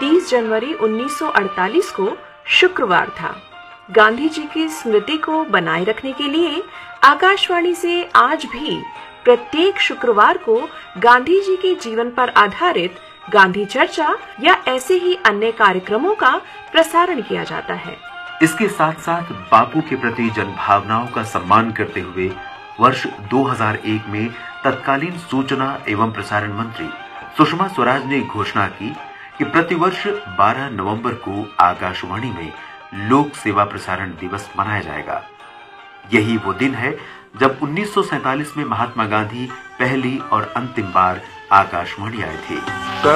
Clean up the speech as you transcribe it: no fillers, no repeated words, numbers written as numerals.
30 जनवरी 1948 को शुक्रवार था। गांधी जी की स्मृति को बनाए रखने के लिए आकाशवाणी से आज भी प्रत्येक शुक्रवार को गांधी जी के जीवन पर आधारित गांधी चर्चा या ऐसे ही अन्य कार्यक्रमों का प्रसारण किया जाता है। इसके साथ साथ बापू के प्रति जनभावनाओं का सम्मान करते हुए वर्ष 2001 में तत्कालीन सूचना एवं प्रसारण मंत्री सुषमा स्वराज ने घोषणा की कि प्रतिवर्ष 12 नवंबर को आकाशवाणी में लोक सेवा प्रसारण दिवस मनाया जाएगा। यही वो दिन है जब 1947 में महात्मा गांधी पहली और अंतिम बार आकाशवाणी आए थे।